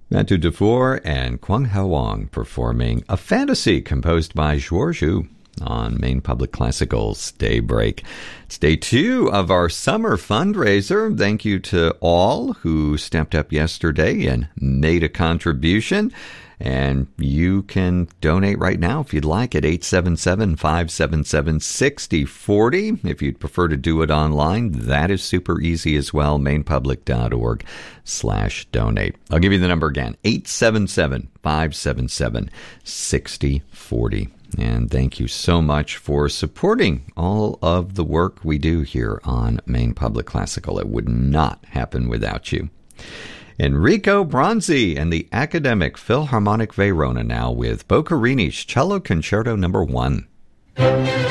Matthew DeVore and Kwang Hao Wong performing A Fantasy composed by Zhuozhu on Maine Public Classical's Daybreak. It's day 2 of our summer fundraiser. Thank you to all who stepped up yesterday and made a contribution. And you can donate right now if you'd like at 877-577-6040. If you'd prefer to do it online, that is super easy as well. mainepublic.org/donate. I'll give you the number again, 877-577-6040. And thank you so much for supporting all of the work we do here on Maine Public Classical. It would not happen without you. Enrico Bronzi and the Academic Philharmonic Verona now with Boccherini's Cello Concerto No. 1.